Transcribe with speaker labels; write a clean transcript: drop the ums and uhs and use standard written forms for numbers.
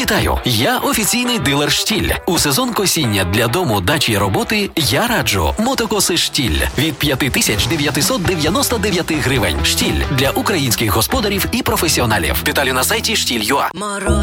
Speaker 1: Вітаю! Я офіційний дилер «Штіль». У сезон косіння для дому, дачі, роботи я раджу мотокоси «Штіль» від 5999 гривень. «Штіль» для українських господарів і професіоналів. Деталі на сайті «Штіль.ua».